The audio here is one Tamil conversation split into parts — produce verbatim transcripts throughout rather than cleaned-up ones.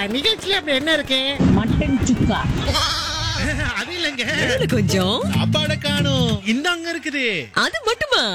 நிகழ்ச்சியில அப்படி என்ன இருக்கு? மட்டன் சுக்கா. அது இல்லங்க, கொஞ்சம் சாப்பாட காணும். இந்தாங்க இருக்குது. அது மட்டுமா?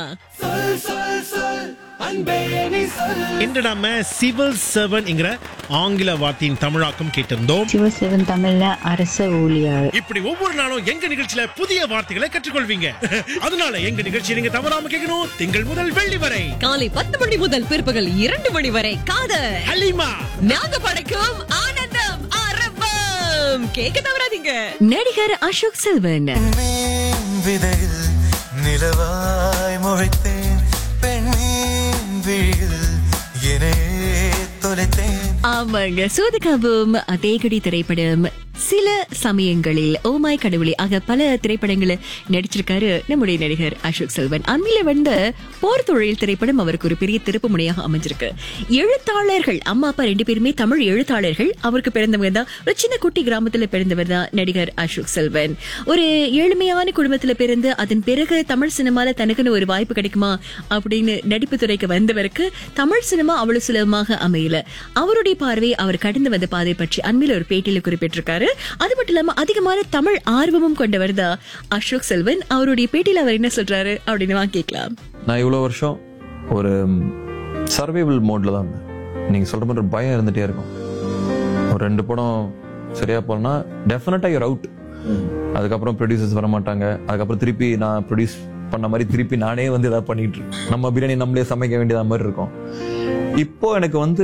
இன்று நாம சிவில் சர்வன்ட்ங்கிற ஆங்கில வார்த்தையின் தமிழாக்கம் கேட்டிருந்தோம். சிவில் சர்வன்ட் தமிழ்ல அரச ஊழியர். இப்படி ஒவ்வொரு நாளும் எங்க நிகழ்ச்சியில புதிய வார்த்தைகளை கற்றுக்கொள்வீங்க. அதனால எங்க நிகழ்ச்சியை நீங்க தவறாம கேட்கணும். திங்கள் முதல் வெள்ளி வரை காலை பத்து மணி முதல் பிற்பகல் இரண்டு மணி வரை காதல் அலிமா நாங்க படைக்கும் ஆனந்தம் ஆரம்பம். கேட்க தவறாதீங்க. நடிகர் அசோக் செல்வன் விதையில் நிலவாய் முளைத்தேன், பெண்ணின் விழியில் என்னையே தொலைத்தேன். ஆமாங்க, சோதகாவும் தேகடி திரைப்படம் சில சமயங்களில் ஓமாய் கடவுளே ஆக பல திரைப்படங்களை நடிச்சிருக்காரு நம்முடைய நடிகர் அசோக் செல்வன். அண்மையில வந்த போர் தொழில் திரைப்படம் அவருக்கு ஒரு பெரிய திருப்பு முனையாக அமைஞ்சிருக்கு. எழுத்தாளர்கள் அம்மா அப்பா ரெண்டு பேருமே தமிழ் எழுத்தாளர்கள். அவருக்கு பிறந்தவங்க தான் ஒரு சின்ன குட்டி கிராமத்துல பிறந்தவர் தான் நடிகர் அசோக் செல்வன். ஒரு ஏழ்மையான குடும்பத்துல பிறந்து அதன் பிறகு தமிழ் சினிமால தனக்குன்னு ஒரு வாய்ப்பு கிடைக்குமா அப்படின்னு நடிப்பு துறைக்கு வந்தவருக்கு தமிழ் சினிமா அவ்வளவு சுலபமாக அமையல. அவருடைய பார்வை அவர் கடந்து வந்த பாதை பற்றி அண்மையில ஒரு பேட்டியில குறிப்பிட்டிருக்காரு. அது மட்டும் இல்லாம அதிகமான தமிழ் ஆர்வமும் கொண்டவர் தான் அசோக் செல்வன். அவருடைய பேட்டியில அவர் என்ன சொல்றாரு அப்படின்னு கேட்கலாம். நான் இவ்வளவு வருஷம் ஒரு சர்வைவல் மோட்ல தான் இருந்தேன். நீங்க சொல்ற மாதிரி ஒரு பயம் இருந்துட்டே இருக்கும். ஒரு ரெண்டு படம் சரியா போனா டெஃபினட்டா யூர் அவுட். அதுக்கப்புறம் ப்ரொடியூசர்ஸ் வர மாட்டாங்க. அதுக்கப்புறம் திருப்பி நான் ப்ரொடியூஸ் பண்ண மாதிரி திருப்பி நானே வந்து ஏதாவது பண்ணிட்டு இருக்கேன். நம்ம பிரியாணி நம்மளே சமைக்க வேண்டியதா மாதிரி இருக்கும். இப்போ எனக்கு வந்து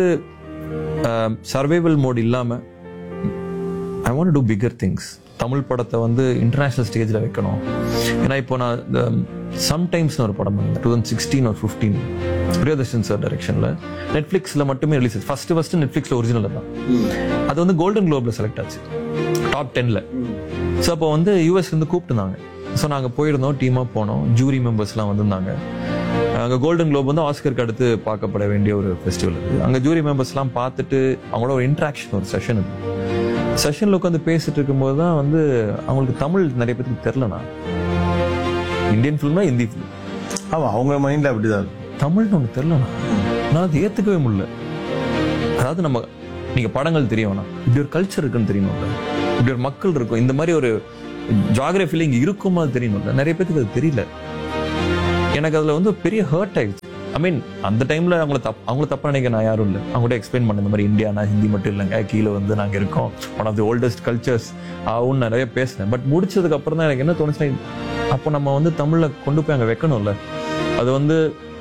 சர்வைவல் மோட் இல்லாம I want to two figure things. Tamil படத்தை வந்து இன்டர்நேஷனல் ஸ்டேஜில் வைக்கணும். ஏன்னா இப்போ நான் சம்டைம்ஸ் ஒரு படம் பண்ணேன் டூ தௌசண்ட் சிக்ஸ்டீன் ஒரு ஃபிஃப்டீன் பிரியதர்ஷன் சார் டைரக்ஷனில் நெட்ஃப்ளிக்ஸில் மட்டுமே ரிலீஸ் ஆச்சு. ஃபர்ஸ்ட் ஃபர்ஸ்ட் நெட்ஃப்ளிக்ஸில் ஒரிஜினல் தான். அது வந்து கோல்டன் குளோப்ல செலக்ட் ஆச்சு டாப் டென்ல. ஸோ அப்போ வந்து யூஎஸ்லேருந்து கூப்பிட்டுருந்தாங்க. ஸோ நாங்கள் போயிருந்தோம், டீமாக போனோம். ஜூரி மெம்பர்ஸ்லாம் வந்திருந்தாங்க. அங்கே கோல்டன் குளோப் வந்து ஆஸ்கருக்கு அடுத்து பார்க்கப்பட வேண்டிய ஒரு ஃபெஸ்டிவல் இருக்குது. அங்கே ஜூரி மெம்பர்ஸ்லாம் பார்த்துட்டு அவங்களோட ஒரு இன்ட்ராக்ஷன் ஒரு செஷன் இருக்குது. செஷன்ல உட்காந்து பேசிட்டு இருக்கும்போது தான் வந்து அவங்களுக்கு தமிழ் நிறைய பேருக்கு தெரியலண்ணா. Indian ஃபிலிம்னா Hindi film. ஆமா, அவங்க மைண்ட்ல அப்படிதான். தமிழ்னு ஒன்று தெரியலண்ணா. நான் அதை ஏத்துக்கவே முடியல. அதாவது நம்ம நீங்க படங்கள் தெரியவேண்ணா, இப்படி ஒரு கல்ச்சர் இருக்குன்னு தெரியணும்ல, இப்படி ஒரு மக்கள் இருக்கும், இந்த மாதிரி ஒரு ஜியாகிரபில இங்க இருக்குமா தெரியணும்ல. நிறைய பேருக்கு அது தெரியல. எனக்கு அதுல வந்து பெரிய ஹர்ட் ஆயிடுச்சு. ஐ மீன் அந்த டைம்ல அவங்கள தப் அவங்கள தப்பா நினைக்க நான் யாரும் இல்லை. அவங்கள்ட்ட எக்ஸ்பிளைன் பண்ண இந்த மாதிரி இந்தியானா ஹிந்தி மட்டும் இல்லைங்க, கீழே வந்து நாங்கள் இருக்கோம், one of the oldest cultures ஆகும்னு நிறைய பேசினேன். பட் முடிச்சதுக்கு அப்புறம் தான் எனக்கு என்ன தோணுச்சுன்னா, அப்போ நம்ம வந்து தமிழ்ல கொண்டு போய் அங்கே வைக்கணும்ல. அது வந்து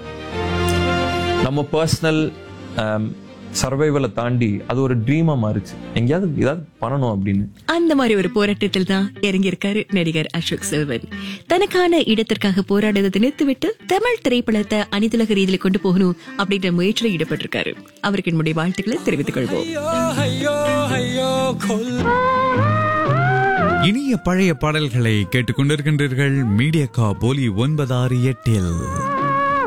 நம்ம பர்சனல் சர்வைவலை தாண்டி அது ஒரு ட்ரீமா மாறிச்சு. எங்கேயாவது ஏதாவது பண்ணணும் அப்படின்னு அந்த மாதிரி ஒரு போராட்டத்தில் தான் இறங்கி இருக்காரு நடிகர் அசோக் செல்வன். தனக்கான இடத்திற்காக போராடுவதை நிறுத்திவிட்டு தமிழ் திரைப்படத்தை அனைத்துலக ரீதியில கொண்டு போகணும் அப்படின்ற முயற்சியில் ஈடுபட்டிருக்காரு. அவருக்கு என்னுடைய வாழ்த்துக்களை தெரிவித்துக் கொள்வோம். இனிய பழைய பாடல்களை கேட்டுக்கொண்டிருக்கின்றீர்கள் மீடியா கா போலி ஒன்பது ஆறு எட்டில்.